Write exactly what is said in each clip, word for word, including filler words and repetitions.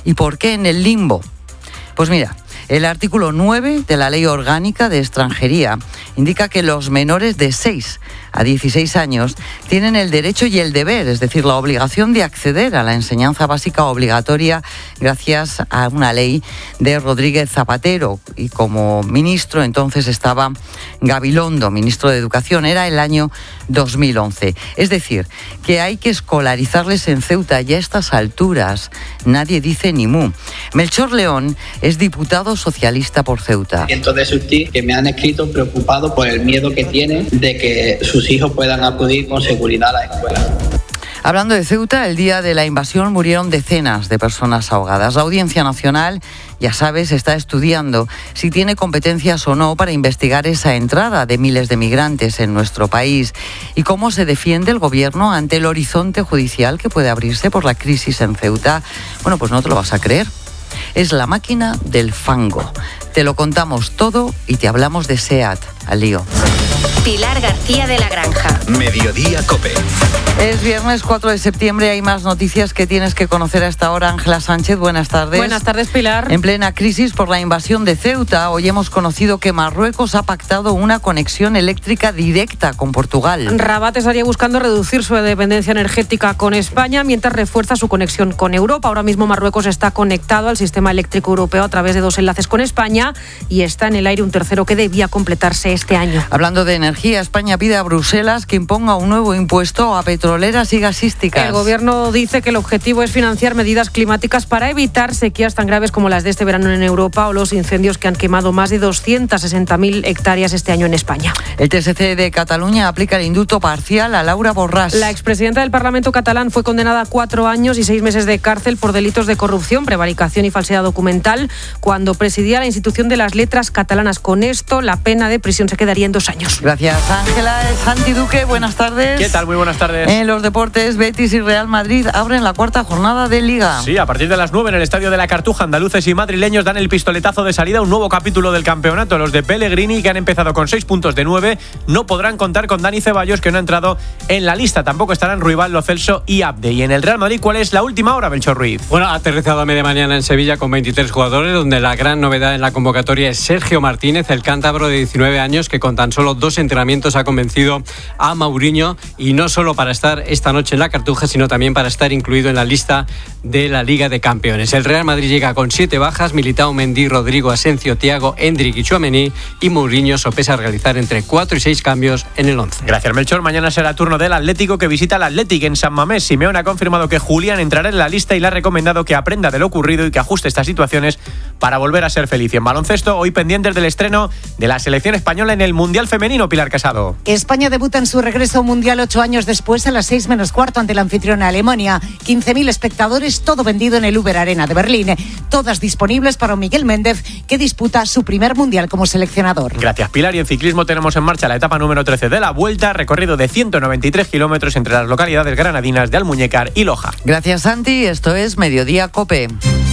¿Y por qué en el limbo? Pues mira, el artículo nueve de la Ley Orgánica de Extranjería indica que los menores de seis a dieciséis años tienen el derecho y el deber, es decir, la obligación de acceder a la enseñanza básica obligatoria gracias a una ley de Rodríguez Zapatero. Y como ministro entonces estaba Gabilondo, ministro de Educación, era el año dos mil once. Es decir, que hay que escolarizarles en Ceuta y a estas alturas nadie dice ni mu. Melchor León es diputado socialista por Ceuta. Cientos de sus tíos que me han escrito preocupados por el miedo que tienen de que sus hijos puedan acudir con seguridad a la escuela. Hablando de Ceuta, el día de la invasión murieron decenas de personas ahogadas. La Audiencia Nacional, ya sabes, está estudiando si tiene competencias o no para investigar esa entrada de miles de migrantes en nuestro país y cómo se defiende el gobierno ante el horizonte judicial que puede abrirse por la crisis en Ceuta. Bueno, pues no te lo vas a creer. Es la máquina del fango. Te lo contamos todo y te hablamos de SEAT. Al lío. Pilar García de la Granja. Mediodía COPE. Es viernes cuatro de septiembre, hay más noticias que tienes que conocer a esta hora. Ángela Sánchez, buenas tardes. Buenas tardes, Pilar. En plena crisis por la invasión de Ceuta, hoy hemos conocido que Marruecos ha pactado una conexión eléctrica directa con Portugal. Rabat estaría buscando reducir su dependencia energética con España mientras refuerza su conexión con Europa. Ahora mismo Marruecos está conectado al sistema eléctrico europeo a través de dos enlaces con España y está en el aire un tercero que debía completarse este año. Hablando de energía, España pide a Bruselas que imponga un nuevo impuesto a petroleras y gasísticas. El gobierno dice que el objetivo es financiar medidas climáticas para evitar sequías tan graves como las de este verano en Europa o los incendios que han quemado más de doscientas sesenta mil hectáreas este año en España. El T S C de Cataluña aplica el indulto parcial a Laura Borràs. La expresidenta del Parlamento catalán fue condenada a cuatro años y seis meses de cárcel por delitos de corrupción, prevaricación y falsedad documental cuando presidía la institución de las letras catalanas. Con esto, la pena de prisión se quedaría en dos años. Gracias, Ángela. Santi Duque, buenas tardes. ¿Qué tal? Muy buenas tardes. En los deportes, Betis y Real Madrid abren la cuarta jornada de Liga. Sí, a partir de las nueve en el Estadio de la Cartuja, andaluces y madrileños dan el pistoletazo de salida a un nuevo capítulo del campeonato. Los de Pellegrini, que han empezado con seis puntos de nueve, no podrán contar con Dani Ceballos, que no ha entrado en la lista. Tampoco estarán Ruibal, Lo Celso y Abde. Y en el Real Madrid, ¿cuál es la última hora, Melchor Ruiz? Bueno, ha aterrizado a media mañana en Sevilla con veintitrés jugadores, donde la gran novedad en la convocatoria es Sergio Martínez, el cántabro de diecinueve años, que con tan solo dos entrenamientos ha convencido a Mourinho, y no solo para estar esta noche en la Cartuja, sino también para estar incluido en la lista de la Liga de Campeones. El Real Madrid llega con siete bajas: Militao, Mendy, Rodrigo, Asencio, Thiago, Endrick y Tchouaméni, y Mourinho sopesa realizar entre cuatro y seis cambios en el once. Gracias, Melchor. Mañana será turno del Atlético, que visita al Athletic en San Mamés. Simeone ha confirmado que Julián entrará en la lista y le ha recomendado que aprenda de lo ocurrido y que ajuste estas situaciones para volver a ser feliz. Y en baloncesto, hoy pendientes del estreno de la selección española en el Mundial Femenino. Pilar Casado. España debuta en su regreso mundial ocho años después a las seis menos cuarto ante la anfitriona Alemania. quince mil espectadores, todo vendido en el Uber Arena de Berlín. Todas disponibles para Miguel Méndez, que disputa su primer mundial como seleccionador. Gracias, Pilar. Y en ciclismo tenemos en marcha la etapa número trece de la Vuelta, recorrido de ciento noventa y tres kilómetros entre las localidades granadinas de Almuñécar y Loja. Gracias, Santi. Esto es Mediodía COPE.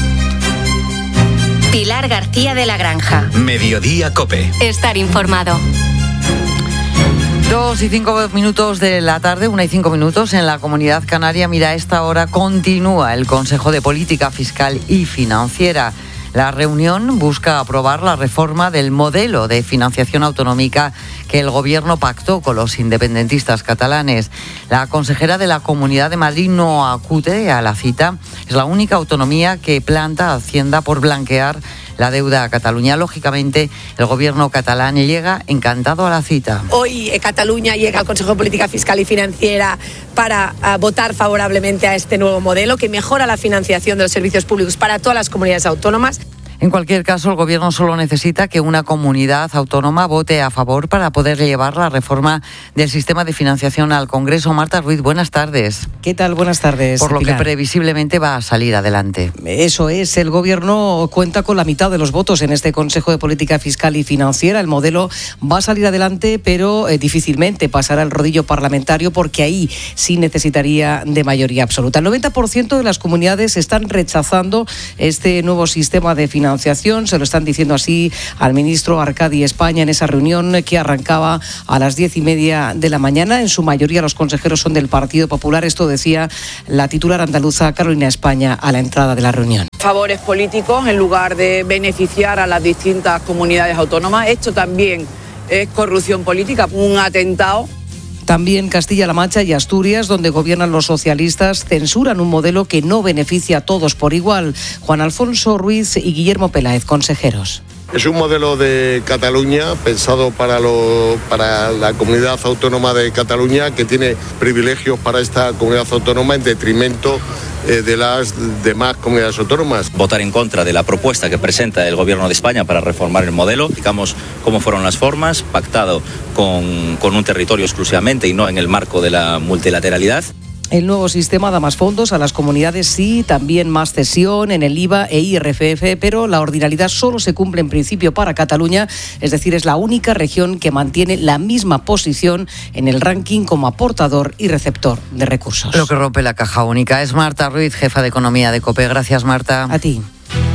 Pilar García de la Granja. Mediodía COPE. Estar informado. Dos y cinco minutos de la tarde, una y cinco minutos en la Comunidad Canaria. Mira, a esta hora continúa el Consejo de Política Fiscal y Financiera. La reunión busca aprobar la reforma del modelo de financiación autonómica que el Gobierno pactó con los independentistas catalanes. La consejera de la Comunidad de Madrid no acude a la cita. Es la única autonomía que planta Hacienda por blanquear la deuda a Cataluña. Lógicamente, el Gobierno catalán llega encantado a la cita. Hoy eh, Cataluña llega al Consejo de Política Fiscal y Financiera para uh, votar favorablemente a este nuevo modelo que mejora la financiación de los servicios públicos para todas las comunidades autónomas. En cualquier caso, el Gobierno solo necesita que una comunidad autónoma vote a favor para poder llevar la reforma del sistema de financiación al Congreso. Marta Ruiz, buenas tardes. ¿Qué tal? Buenas tardes, Por lo Pilar. que previsiblemente va a salir adelante. Eso es, el Gobierno cuenta con la mitad de los votos en este Consejo de Política Fiscal y Financiera. El modelo va a salir adelante, pero eh, difícilmente pasará el rodillo parlamentario, porque ahí sí necesitaría de mayoría absoluta. El noventa por ciento de las comunidades están rechazando este nuevo sistema de financiación financiación. Se lo están diciendo así al ministro Arcadi España en esa reunión que arrancaba a las diez y media de la mañana. En su mayoría los consejeros son del Partido Popular. Esto decía la titular andaluza Carolina España a la entrada de la reunión. Favores políticos en lugar de beneficiar a las distintas comunidades autónomas. Esto también es corrupción política, un atentado. También Castilla-La Mancha y Asturias, donde gobiernan los socialistas, censuran un modelo que no beneficia a todos por igual. Juan Alfonso Ruiz y Guillermo Peláez, consejeros. Es un modelo de Cataluña pensado para, lo, para la comunidad autónoma de Cataluña, que tiene privilegios para esta comunidad autónoma en detrimento eh, de las demás comunidades autónomas. Votar en contra de la propuesta que presenta el Gobierno de España para reformar el modelo. Digamos cómo fueron las formas, pactado con, con un territorio exclusivamente y no en el marco de la multilateralidad. El nuevo sistema da más fondos a las comunidades, sí, también más cesión en el I V A e I R F F, pero la ordinalidad solo se cumple en principio para Cataluña, es decir, es la única región que mantiene la misma posición en el ranking como aportador y receptor de recursos. Lo que rompe la caja única es Marta Ruiz, jefa de Economía de COPE. Gracias, Marta. A ti.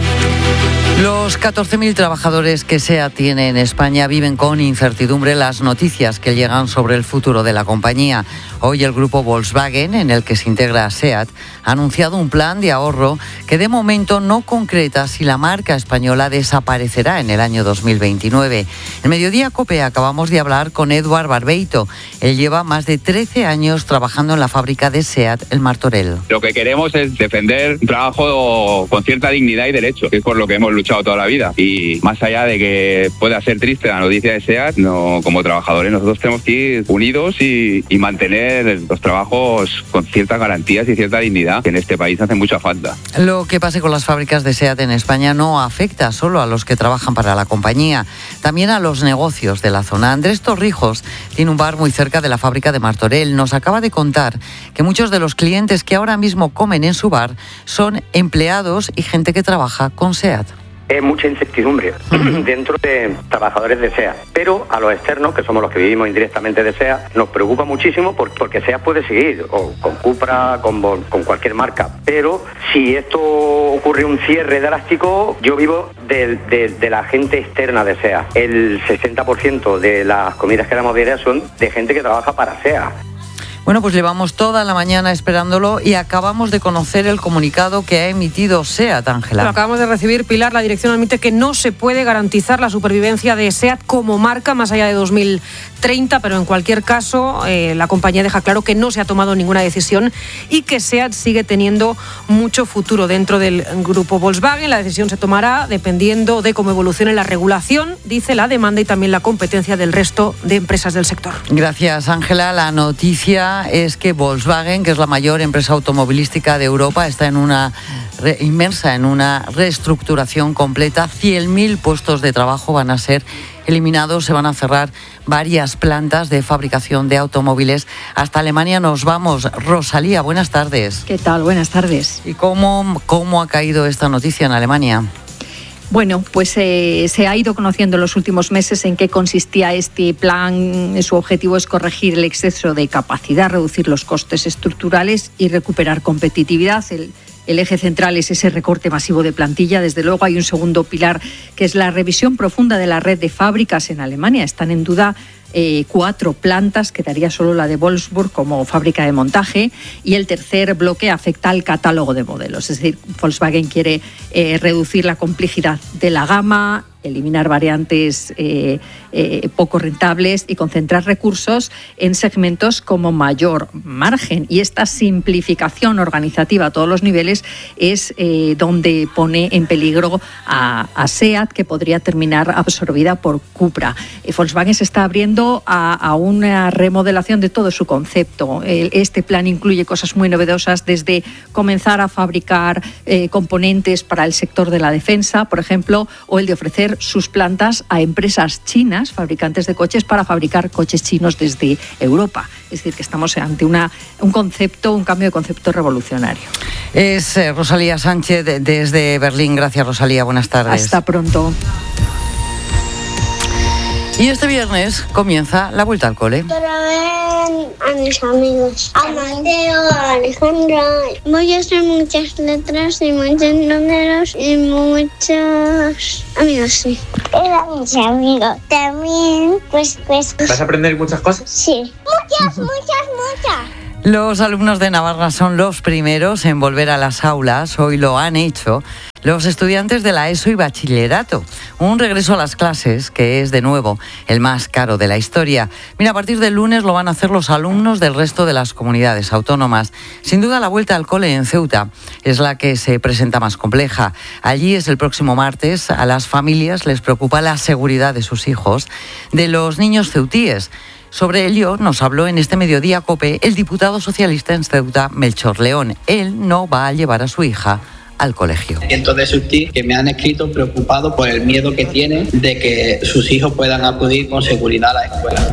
Los catorce mil trabajadores que SEAT tiene en España viven con incertidumbre las noticias que llegan sobre el futuro de la compañía. Hoy el grupo Volkswagen, en el que se integra SEAT, ha anunciado un plan de ahorro que de momento no concreta si la marca española desaparecerá en el año dos mil veintinueve. En Mediodía COPE acabamos de hablar con Eduard Barbeito. Él lleva más de trece años trabajando en la fábrica de SEAT, el Martorell. Lo que queremos es defender un trabajo con cierta dignidad y derecho, que es por lo que hemos luchado toda la vida. Y más allá de que pueda ser triste la noticia de SEAT, no, como trabajadores nosotros tenemos que ir unidos y, y mantener los trabajos con ciertas garantías y cierta dignidad, que en este país hace mucha falta. Lo que pase con las fábricas de SEAT en España no afecta solo a los que trabajan para la compañía, también a los negocios de la zona. Andrés Torrijos tiene un bar muy cerca de la fábrica de Martorell. Nos acaba de contar que muchos de los clientes que ahora mismo comen en su bar son empleados y gente que trabaja con SEAT. Es mucha incertidumbre dentro de trabajadores de SEAT, pero a los externos, que somos los que vivimos indirectamente de SEAT, nos preocupa muchísimo porque SEAT puede seguir, o con Cupra, con, con cualquier marca, pero si esto ocurre un cierre drástico, yo vivo de, de, de la gente externa de SEAT. El sesenta por ciento de las comidas que damos diarias son de gente que trabaja para SEAT. Bueno, pues llevamos toda la mañana esperándolo y acabamos de conocer el comunicado que ha emitido SEAT, Ángela. Lo acabamos de recibir, Pilar. La dirección admite que no se puede garantizar la supervivencia de SEAT como marca más allá de dos mil treinta, pero en cualquier caso eh, la compañía deja claro que no se ha tomado ninguna decisión y que SEAT sigue teniendo mucho futuro dentro del grupo Volkswagen. La decisión se tomará dependiendo de cómo evolucione la regulación, dice la demanda y también la competencia del resto de empresas del sector. Gracias, Ángela. La noticia es que Volkswagen, que es la mayor empresa automovilística de Europa, está en una re, inmersa en una reestructuración completa. cien mil puestos de trabajo van a ser eliminados, se van a cerrar varias plantas de fabricación de automóviles. Hasta Alemania nos vamos. Rosalía, buenas tardes. ¿Qué tal? Buenas tardes. ¿Y cómo, cómo ha caído esta noticia en Alemania? Bueno, pues eh, se ha ido conociendo en los últimos meses en qué consistía este plan. Su objetivo es corregir el exceso de capacidad, reducir los costes estructurales y recuperar competitividad. El, el eje central es ese recorte masivo de plantilla. Desde luego hay un segundo pilar que es la revisión profunda de la red de fábricas en Alemania. Están en duda Eh, cuatro plantas, quedaría solo la de Wolfsburg como fábrica de montaje, y el tercer bloque afecta al catálogo de modelos. Es decir, Volkswagen quiere eh, reducir la complejidad de la gama, eliminar variantes eh, eh, poco rentables y concentrar recursos en segmentos como mayor margen. Y esta simplificación organizativa a todos los niveles es eh, donde pone en peligro a, a SEAT, que podría terminar absorbida por Cupra. Eh, Volkswagen se está abriendo a, a una remodelación de todo su concepto. El, este plan incluye cosas muy novedosas, desde comenzar a fabricar eh, componentes para el sector de la defensa, por ejemplo, o el de ofrecer sus plantas a empresas chinas, fabricantes de coches, para fabricar coches chinos desde Europa. Es decir, que estamos ante una, un concepto, un cambio de concepto revolucionario. Es eh, Rosalía Sánchez de, desde Berlín. Gracias, Rosalía. Buenas tardes. Hasta pronto. Y este viernes comienza la vuelta al cole. Otra vez. a mis amigos, a Mateo, a Alejandra. Voy a hacer muchas letras y muchos números y muchos amigos, sí. Y a mis amigos también, pues, pues. ¿Vas a aprender muchas cosas? Sí. Muchas, muchas, muchas. Los alumnos de Navarra son los primeros en volver a las aulas. Hoy lo han hecho los estudiantes de la ESO y bachillerato. Un regreso a las clases que es, de nuevo, el más caro de la historia. Mira, a partir del lunes lo van a hacer los alumnos del resto de las comunidades autónomas. Sin duda, la vuelta al cole en Ceuta es la que se presenta más compleja. Allí es el próximo martes. A las familias les preocupa la seguridad de sus hijos, de los niños ceutíes. Sobre ello nos habló en este Mediodía COPE el diputado socialista en Ceuta, Melchor León. Él no va a llevar a su hija al colegio. Cientos de sus tíos que me han escrito preocupados por el miedo que tienen de que sus hijos puedan acudir con seguridad a la escuela.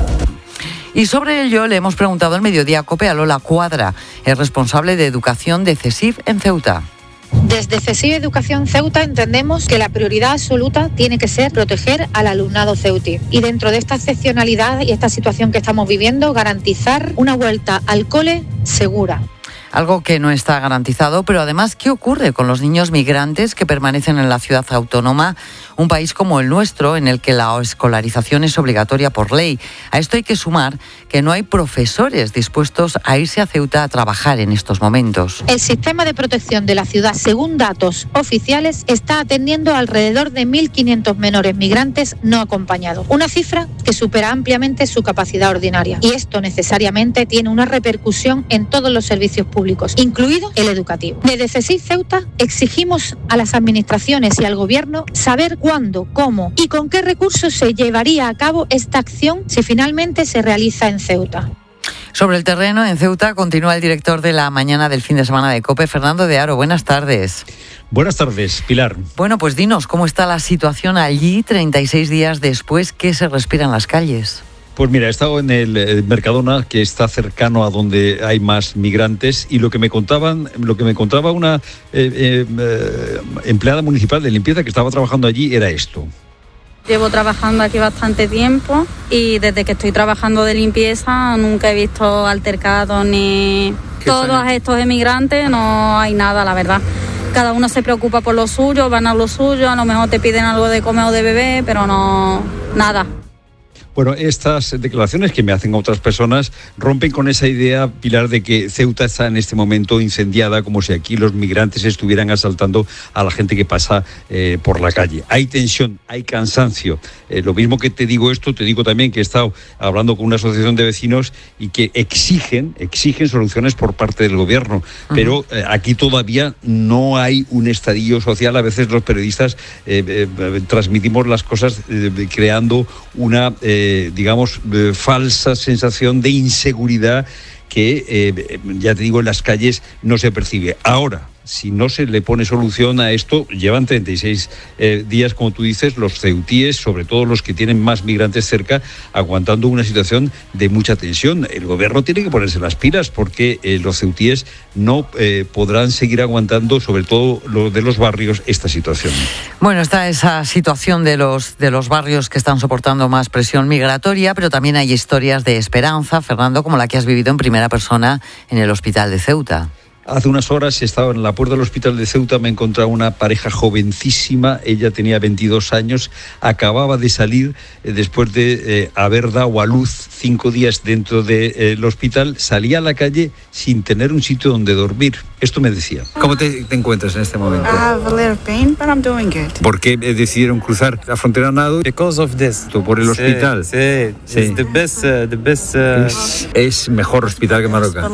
Y sobre ello le hemos preguntado en Mediodía COPE a Lola Cuadra, el responsable de educación de CESIF en Ceuta. Desde CESIF Educación Ceuta entendemos que la prioridad absoluta tiene que ser proteger al alumnado ceutí. Y dentro de esta excepcionalidad y esta situación que estamos viviendo, garantizar una vuelta al cole segura. Algo que no está garantizado, pero además, ¿qué ocurre con los niños migrantes que permanecen en la ciudad autónoma? Un país como el nuestro, en el que la escolarización es obligatoria por ley. A esto hay que sumar que no hay profesores dispuestos a irse a Ceuta a trabajar en estos momentos. El sistema de protección de la ciudad, según datos oficiales, está atendiendo a alrededor de mil quinientos menores migrantes no acompañados. Una cifra que supera ampliamente su capacidad ordinaria. Y esto necesariamente tiene una repercusión en todos los servicios públicos, incluido el educativo. Desde CESIF Ceuta exigimos a las administraciones y al gobierno saber cuándo, cómo y con qué recursos se llevaría a cabo esta acción si finalmente se realiza en Ceuta. Sobre el terreno, en Ceuta, continúa el director de la mañana del fin de semana de COPE, Fernando de Aro. Buenas tardes. Buenas tardes, Pilar. Bueno, pues dinos, ¿cómo está la situación allí treinta y seis días después? ¿Qué se respira en las calles? Pues mira, he estado en el Mercadona, que está cercano a donde hay más migrantes, y lo que me contaban, lo que me contaba una eh, eh, empleada municipal de limpieza que estaba trabajando allí era esto. Llevo trabajando aquí bastante tiempo y desde que estoy trabajando de limpieza nunca he visto altercados ni todos estos emigrantes, no hay nada, la verdad. Cada uno se preocupa por lo suyo, van a lo suyo, a lo mejor te piden algo de comer o de beber, pero no, nada. Bueno, estas declaraciones que me hacen otras personas rompen con esa idea, Pilar, de que Ceuta está en este momento incendiada, como si aquí los migrantes estuvieran asaltando a la gente que pasa eh, por la calle. Hay tensión, hay cansancio. Eh, lo mismo que te digo esto, te digo también que he estado hablando con una asociación de vecinos y que exigen, exigen soluciones por parte del gobierno. Uh-huh. Pero eh, aquí todavía no hay un estadillo social. A veces los periodistas eh, eh, transmitimos las cosas eh, creando una... Eh, Eh, digamos, eh, falsa sensación de inseguridad que, eh, ya te digo, en las calles no se percibe. Ahora, si no se le pone solución a esto, llevan treinta y seis eh, días, como tú dices, los ceutíes, sobre todo los que tienen más migrantes cerca, aguantando una situación de mucha tensión. El gobierno tiene que ponerse las pilas porque eh, los ceutíes no eh, podrán seguir aguantando, sobre todo los de los barrios, esta situación. Bueno, está esa situación de los, de los barrios que están soportando más presión migratoria, pero también hay historias de esperanza, Fernando, como la que has vivido en primera persona en el hospital de Ceuta. Hace unas horas estaba en la puerta del hospital de Ceuta, me encontraba una pareja jovencísima, ella tenía veintidós años, acababa de salir eh, después de eh, haber dado a luz cinco días dentro del de, eh, hospital, salía a la calle sin tener un sitio donde dormir. Esto me decía. ¿Cómo te, te encuentras en este momento? I have a little pain, but I'm doing good. ¿Por qué decidieron cruzar la frontera a nado? Because of this. ¿Por el hospital? Sí, sí. It's the best, uh, the best, uh... es, es mejor hospital que Marroca.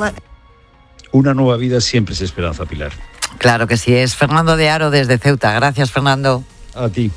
Una nueva vida siempre es esperanza, Pilar. Claro que sí, es Fernando de Aro desde Ceuta. Gracias, Fernando. A ti.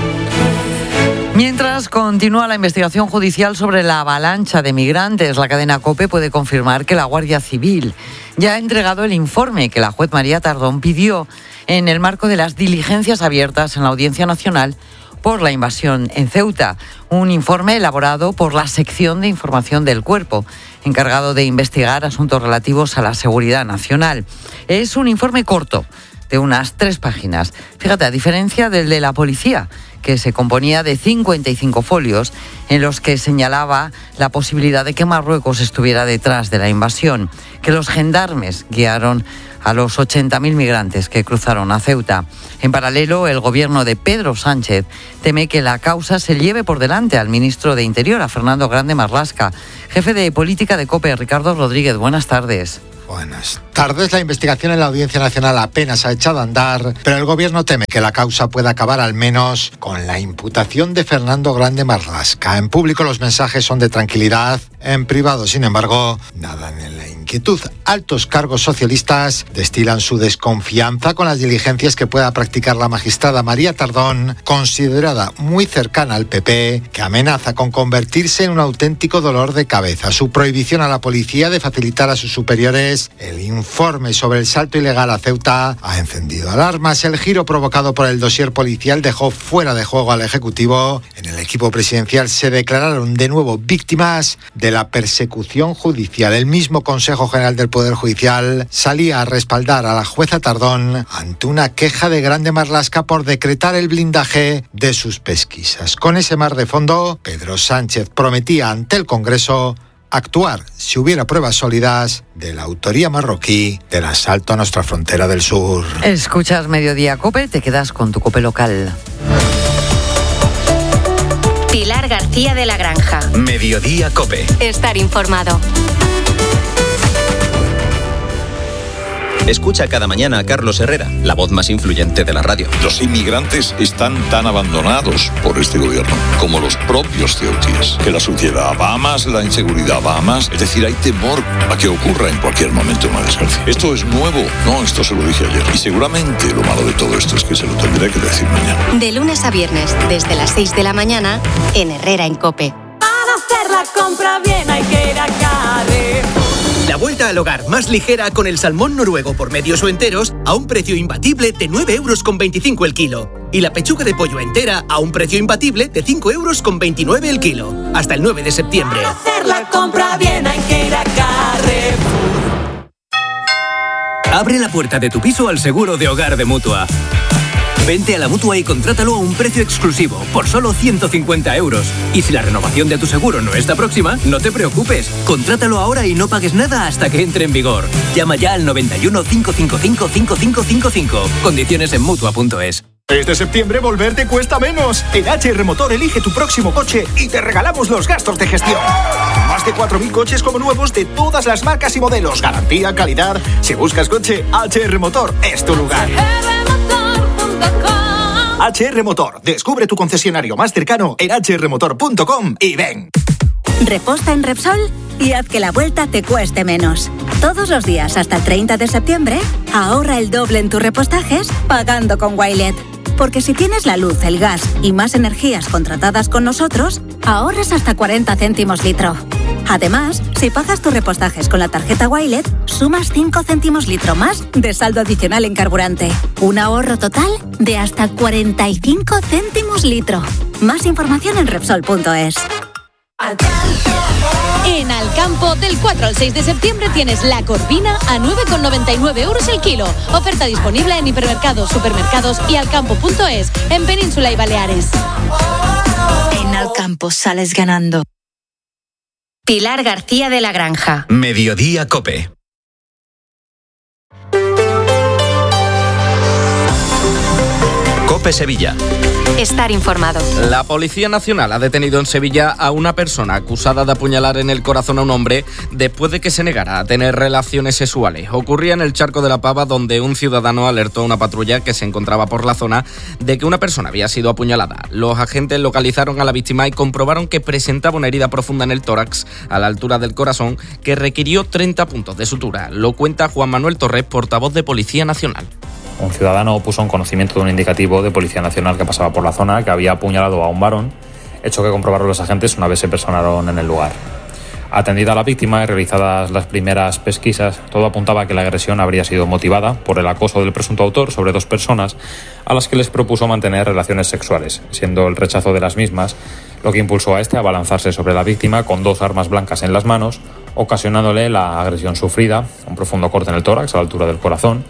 Mientras continúa la investigación judicial sobre la avalancha de migrantes, la cadena COPE puede confirmar que la Guardia Civil ya ha entregado el informe que la juez María Tardón pidió en el marco de las diligencias abiertas en la Audiencia Nacional por la invasión en Ceuta. Un informe elaborado por la sección de información del Cuerpo, encargado de investigar asuntos relativos a la seguridad nacional. Es un informe corto, de unas tres páginas. Fíjate, a diferencia del de la policía, que se componía de cincuenta y cinco folios en los que señalaba la posibilidad de que Marruecos estuviera detrás de la invasión, que los gendarmes guiaron a los ochenta mil migrantes que cruzaron a Ceuta. En paralelo, el gobierno de Pedro Sánchez teme que la causa se lleve por delante al ministro de Interior, a Fernando Grande Marlaska. Jefe de política de COPE, Ricardo Rodríguez, buenas tardes. Buenas tardes. La investigación en la Audiencia Nacional apenas ha echado a andar, pero el gobierno teme que la causa pueda acabar al menos con la imputación de Fernando Grande Marlaska. En público los mensajes son de tranquilidad, en privado, sin embargo, nadan en la inquietud. Altos cargos socialistas destilan su desconfianza con las diligencias que pueda practicar la magistrada María Tardón, considerada muy cercana al P P, que amenaza con convertirse en un auténtico dolor de cabeza. Su prohibición a la policía de facilitar a sus superiores el informe sobre el salto ilegal a Ceuta ha encendido alarmas. El giro provocado por el dossier policial dejó fuera de juego al Ejecutivo. En el equipo presidencial se declararon de nuevo víctimas de la persecución judicial. El mismo Consejo General del Poder Judicial salía a respaldar a la jueza Tardón ante una queja de Grande Marlaska por decretar el blindaje de sus pesquisas. Con ese mar de fondo, Pedro Sánchez prometía ante el Congreso actuar si hubiera pruebas sólidas de la autoría marroquí del asalto a nuestra frontera del sur. Escuchas Mediodía COPE, te quedas con tu COPE local. Pilar García de la Granja. Mediodía COPE. Estar informado. Escucha cada mañana a Carlos Herrera, la voz más influyente de la radio. Los inmigrantes están tan abandonados por este gobierno como los propios ceutíes. Que la suciedad va a más, la inseguridad va a más. Es decir, hay temor a que ocurra en cualquier momento una desgracia. Esto es nuevo. No, esto se lo dije ayer. Y seguramente lo malo de todo esto es que se lo tendré que decir mañana. De lunes a viernes, desde las seis de la mañana, en Herrera en COPE. Para hacer la compra bien hay que ir a Carrefour. La vuelta al hogar más ligera con el salmón noruego por medios o enteros a un precio imbatible de nueve euros con veinticinco el kilo. Y la pechuga de pollo entera a un precio imbatible de cinco euros con veintinueve el kilo. Hasta el nueve de septiembre. Para hacer la compra bien hay que ir a Carrefour. Abre la puerta de tu piso al seguro de hogar de Mutua. Vente a la Mutua y contrátalo a un precio exclusivo, por solo ciento cincuenta euros. Y si la renovación de tu seguro no está próxima, no te preocupes. Contrátalo ahora y no pagues nada hasta que entre en vigor. Llama ya al noventa y uno, cinco cinco cinco, cinco cinco cinco cinco. Condiciones en Mutua punto es. Este septiembre volver te cuesta menos. En H R Motor elige tu próximo coche y te regalamos los gastos de gestión. Más de cuatro mil coches como nuevos de todas las marcas y modelos. Garantía, calidad. Si buscas coche, H R Motor es tu lugar. H R Motor. Descubre tu concesionario más cercano en h r motor punto com y ven. Reposta en Repsol y haz que la vuelta te cueste menos. Todos los días hasta el treinta de septiembre, ahorra el doble en tus repostajes pagando con Wilet. Porque si tienes la luz, el gas y más energías contratadas con nosotros, ahorras hasta cuarenta céntimos litro. Además, si pagas tus repostajes con la tarjeta Wilet, sumas cinco céntimos litro más de saldo adicional en carburante. Un ahorro total de hasta cuarenta y cinco céntimos litro. Más información en Repsol punto es. En Alcampo, del cuatro al seis de septiembre tienes la corvina a nueve con noventa y nueve euros el kilo. Oferta disponible en hipermercados, supermercados y alcampo punto es, en Península y Baleares. En Alcampo sales ganando. Pilar García de la Granja. Mediodía COPE. COPE Sevilla. Estar informado. La Policía Nacional ha detenido en Sevilla a una persona acusada de apuñalar en el corazón a un hombre después de que se negara a tener relaciones sexuales. Ocurría en el Charco de la Pava, donde un ciudadano alertó a una patrulla que se encontraba por la zona de que una persona había sido apuñalada. Los agentes localizaron a la víctima y comprobaron que presentaba una herida profunda en el tórax, a la altura del corazón, que requirió treinta puntos de sutura. Lo cuenta Juan Manuel Torres, portavoz de Policía Nacional. Un ciudadano puso en conocimiento de un indicativo de Policía Nacional que pasaba por la zona que había apuñalado a un varón, hecho que comprobaron los agentes una vez se personaron en el lugar. Atendida a la víctima y realizadas las primeras pesquisas, todo apuntaba a que la agresión habría sido motivada por el acoso del presunto autor sobre dos personas a las que les propuso mantener relaciones sexuales, siendo el rechazo de las mismas lo que impulsó a este a abalanzarse sobre la víctima con dos armas blancas en las manos, ocasionándole la agresión sufrida, un profundo corte en el tórax a la altura del corazón,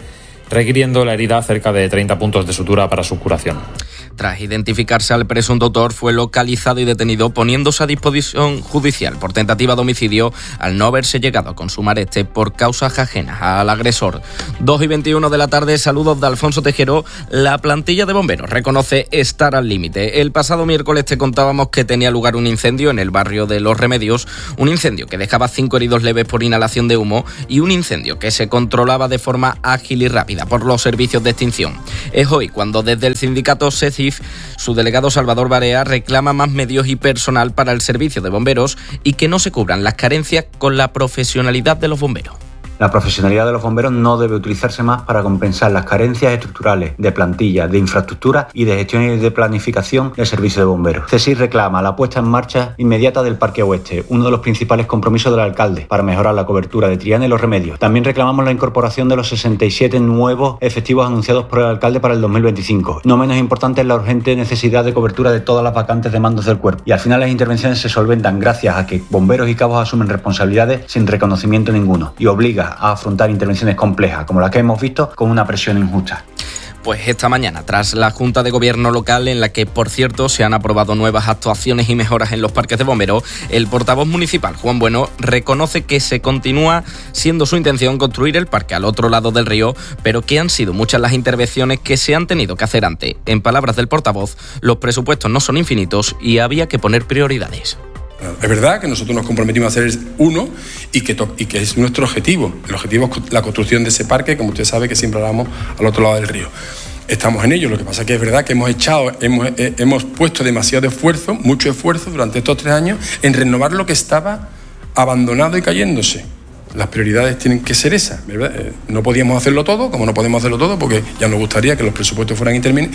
requiriendo la herida cerca de treinta puntos de sutura para su curación. Tras identificarse al presunto autor, fue localizado y detenido, poniéndose a disposición judicial por tentativa de homicidio al no haberse llegado a consumar este por causas ajenas al agresor. dos y veintiuno de la tarde, saludos de Alfonso Tejero. La plantilla de bomberos reconoce estar al límite. El pasado miércoles te contábamos que tenía lugar un incendio en el barrio de Los Remedios, un incendio que dejaba cinco heridos leves por inhalación de humo y un incendio que se controlaba de forma ágil y rápida por los servicios de extinción. Es hoy cuando desde el sindicato SECIF su delegado Salvador Barea reclama más medios y personal para el servicio de bomberos y que no se cubran las carencias con la profesionalidad de los bomberos. La profesionalidad de los bomberos no debe utilizarse más para compensar las carencias estructurales de plantilla, de infraestructura y de gestión y de planificación del servicio de bomberos. CESIF reclama la puesta en marcha inmediata del Parque Oeste, uno de los principales compromisos del alcalde para mejorar la cobertura de Triana y Los Remedios. También reclamamos la incorporación de los sesenta y siete nuevos efectivos anunciados por el alcalde para el dos mil veinticinco. No menos importante es la urgente necesidad de cobertura de todas las vacantes de mandos del cuerpo. Y al final las intervenciones se solventan gracias a que bomberos y cabos asumen responsabilidades sin reconocimiento ninguno y obliga a afrontar intervenciones complejas como las que hemos visto con una presión injusta. Pues esta mañana, tras la Junta de Gobierno local, en la que, por cierto, se han aprobado nuevas actuaciones y mejoras en los parques de bomberos, el portavoz municipal, Juan Bueno, reconoce que se continúa siendo su intención construir el parque al otro lado del río, pero que han sido muchas las intervenciones que se han tenido que hacer antes. En palabras del portavoz, los presupuestos no son infinitos y había que poner prioridades. Es verdad que nosotros nos comprometimos a hacer uno y que, to- y que es nuestro objetivo. El objetivo es la construcción de ese parque, como usted sabe que siempre hablamos al otro lado del río. Estamos en ello, lo que pasa es que es verdad que hemos echado, hemos, eh, hemos puesto demasiado esfuerzo, mucho esfuerzo durante estos tres años en renovar lo que estaba abandonado y cayéndose. Las prioridades tienen que ser esas, ¿verdad? Eh, no podíamos hacerlo todo, como no podemos hacerlo todo, porque ya nos gustaría que los presupuestos fueran intermin-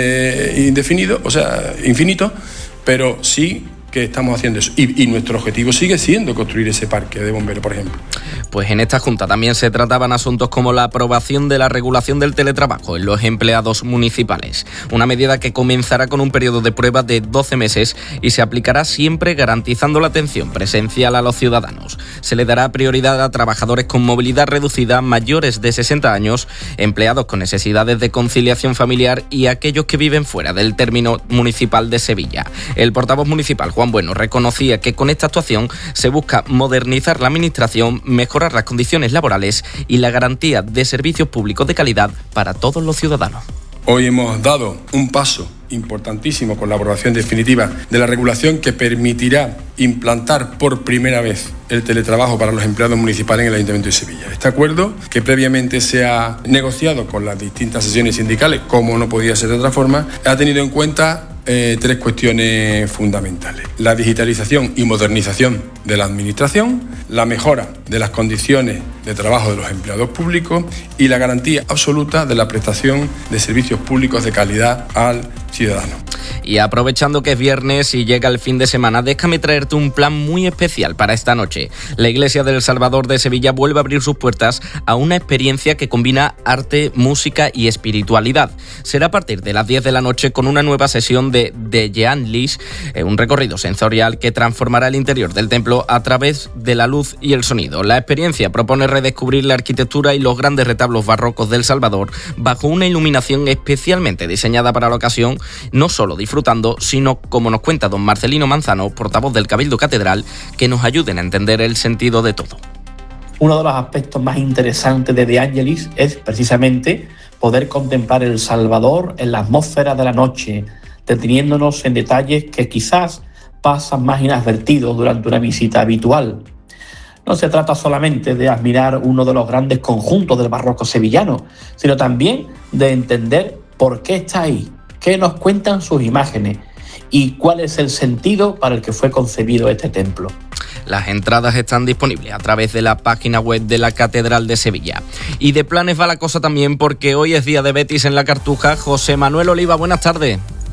eh, indefinidos, o sea, infinitos, pero sí que estamos haciendo eso. Y, y nuestro objetivo sigue siendo construir ese parque de bomberos, por ejemplo. Pues en esta Junta también se trataban asuntos como la aprobación de la regulación del teletrabajo en los empleados municipales. Una medida que comenzará con un periodo de prueba de doce meses y se aplicará siempre garantizando la atención presencial a los ciudadanos. Se le dará prioridad a trabajadores con movilidad reducida, mayores de sesenta años, empleados con necesidades de conciliación familiar y aquellos que viven fuera del término municipal de Sevilla. El portavoz municipal, Juan Bueno, reconocía que con esta actuación se busca modernizar la administración, mejorar las condiciones laborales y la garantía de servicios públicos de calidad para todos los ciudadanos. Hoy hemos dado un paso importantísimo con la aprobación definitiva de la regulación que permitirá implantar por primera vez el teletrabajo para los empleados municipales en el Ayuntamiento de Sevilla. Este acuerdo, que previamente se ha negociado con las distintas sesiones sindicales, como no podía ser de otra forma, ha tenido en cuenta eh, tres cuestiones fundamentales: la digitalización y modernización de la administración, la mejora de las condiciones de trabajo de los empleados públicos y la garantía absoluta de la prestación de servicios públicos de calidad al ciudadano. Y aprovechando que es viernes y llega el fin de semana, déjame traerte un plan muy especial para esta noche. La Iglesia del Salvador de Sevilla vuelve a abrir sus puertas a una experiencia que combina arte, música y espiritualidad. Será a partir de las diez de la noche con una nueva sesión de The Jean Lis, un recorrido sensorial que transformará el interior del templo a través de la luz y el sonido. La experiencia propone redescubrir la arquitectura y los grandes retablos barrocos del Salvador bajo una iluminación especialmente diseñada para la ocasión, no solo disfrutando, sino, como nos cuenta don Marcelino Manzano, portavoz del Cabildo Catedral, que nos ayuden a entender el sentido de todo. Uno de los aspectos más interesantes de De Angelis es precisamente poder contemplar el Salvador en la atmósfera de la noche, deteniéndonos en detalles que quizás pasan más inadvertidos durante una visita habitual. No se trata solamente de admirar uno de los grandes conjuntos del barroco sevillano, sino también de entender por qué está ahí, qué nos cuentan sus imágenes y cuál es el sentido para el que fue concebido este templo. Las entradas están disponibles a través de la página web de la Catedral de Sevilla. Y de planes va la cosa también, porque hoy es día de Betis en la Cartuja. José Manuel Oliva, buenas tardes.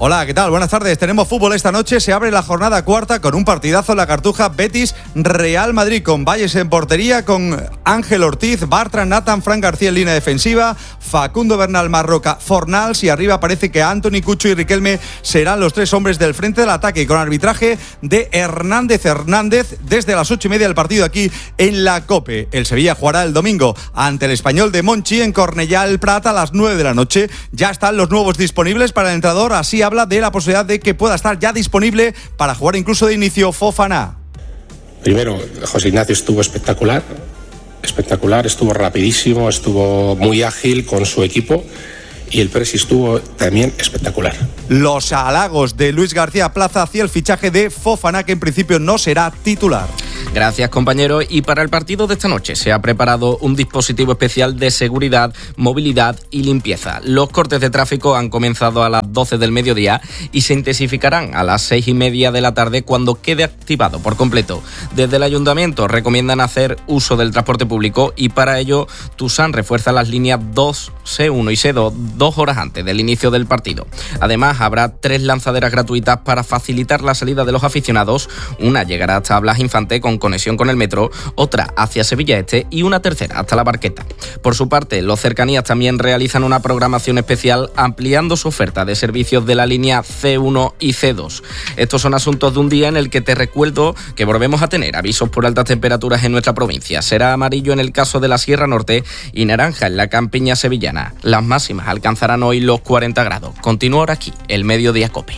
Hola, ¿qué tal? Buenas tardes. Tenemos fútbol esta noche. Se abre la jornada cuarta con un partidazo en la Cartuja. Betis Real Madrid, con Valles en portería, con Ángel Ortiz, Bartra, Nathan, Fran García en línea defensiva, Facundo Bernal, Marroca, Fornals, y arriba parece que Anthony, Cucho y Riquelme serán los tres hombres del frente del ataque, con arbitraje de Hernández Hernández. Desde las ocho y media del partido aquí en la COPE. El Sevilla jugará el domingo ante el Español de Monchi en Cornellá el Prat a las nueve de la noche. Ya están los nuevos disponibles para el entrenador. Así habla de la posibilidad de que pueda estar ya disponible para jugar incluso de inicio Fofana. Primero, José Ignacio estuvo espectacular, espectacular, estuvo rapidísimo, estuvo muy ágil con su equipo, y el Presi estuvo también espectacular. Los halagos de Luis García Plaza hacia el fichaje de Fofana, que en principio no será titular. Gracias, compañero. Y para el partido de esta noche se ha preparado un dispositivo especial de seguridad, movilidad y limpieza. Los cortes de tráfico han comenzado a las doce del mediodía y se intensificarán a las seis y media de la tarde cuando quede activado por completo. Desde el ayuntamiento recomiendan hacer uso del transporte público y para ello Tusán refuerza las líneas dos, C uno y C dos dos horas antes del inicio del partido. Además, habrá tres lanzaderas gratuitas para facilitar la salida de los aficionados. Una llegará hasta Blas Infante con conexión con el metro, otra hacia Sevilla Este y una tercera hasta La Barqueta. Por su parte, los Cercanías también realizan una programación especial ampliando su oferta de servicios de la línea C uno y C dos. Estos son asuntos de un día en el que te recuerdo que volvemos a tener avisos por altas temperaturas en nuestra provincia. Será amarillo en el caso de la Sierra Norte y naranja en la campiña sevillana. Las máximas alcanzarán hoy los cuarenta grados. Continúa ahora aquí el Mediodía COPE.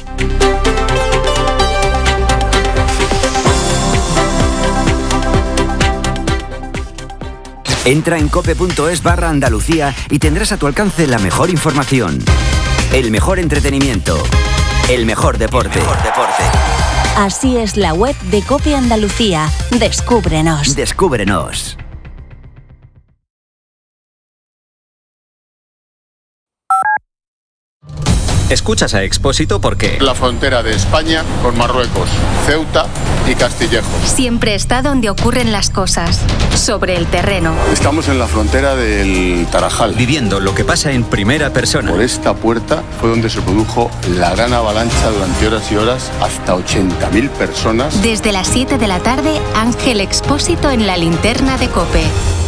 Entra en cope.es barra Andalucía y tendrás a tu alcance la mejor información, el mejor entretenimiento, el mejor deporte. El mejor deporte. Así es la web de COPE Andalucía. Descúbrenos. Descúbrenos. Escuchas a Expósito porque la frontera de España con Marruecos, Ceuta y Castillejo. Siempre está donde ocurren las cosas, sobre el terreno. Estamos en la frontera del Tarajal, viviendo lo que pasa en primera persona. Por esta puerta fue donde se produjo la gran avalancha durante horas y horas, hasta ochenta mil personas. Desde las siete de la tarde, Ángel Expósito en la linterna de COPE.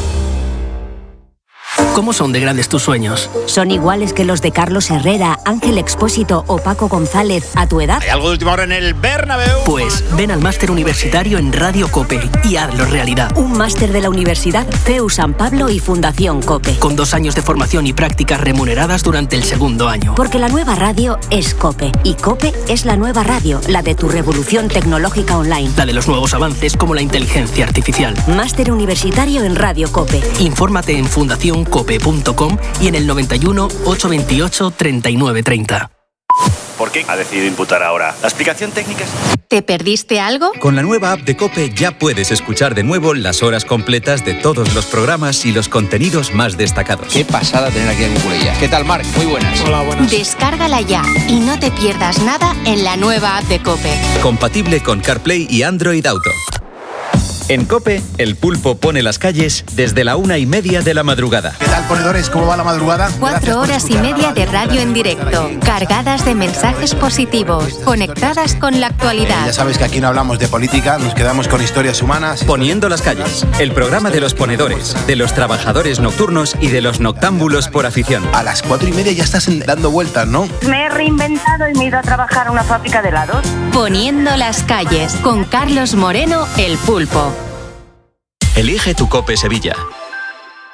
¿Cómo son de grandes tus sueños? ¿Son iguales que los de Carlos Herrera, Ángel Expósito o Paco González a tu edad? ¿Hay algo de última hora en el Bernabéu? Pues ven al máster universitario en Radio COPE y hazlo realidad. Un máster de la Universidad C E U San Pablo y Fundación COPE. Con dos años de formación y prácticas remuneradas durante el segundo año. Porque la nueva radio es COPE y COPE es la nueva radio, la de tu revolución tecnológica online. La de los nuevos avances como la inteligencia artificial. Máster universitario en Radio COPE. Infórmate en fundación cope punto com y en el noventa y uno, ochocientos veintiocho, treinta y nueve treinta. ¿Por qué ha decidido imputar ahora? ¿La explicación técnica es...? ¿Te perdiste algo? Con la nueva app de COPE ya puedes escuchar de nuevo las horas completas de todos los programas y los contenidos más destacados. Qué pasada tener aquí a Cuculella. ¿Qué tal, Marc? Muy buenas. Hola, buenas. Descárgala ya y no te pierdas nada en la nueva app de COPE. Compatible con CarPlay y Android Auto. En COPE, el pulpo pone las calles desde la una y media de la madrugada. ¿Qué tal, ponedores? ¿Cómo va la madrugada? Cuatro horas y media de radio en directo, cargadas de mensajes positivos, conectadas con la actualidad. Eh, ya sabes que aquí no hablamos de política, nos quedamos con historias humanas. Poniendo las calles, el programa de los ponedores, de los trabajadores nocturnos y de los noctámbulos por afición. A las cuatro y media ya estás dando vueltas, ¿no? Me he reinventado y me he ido a trabajar a una fábrica de helados. Poniendo las calles, con Carlos Moreno, el pulpo. Elige tu COPE Sevilla.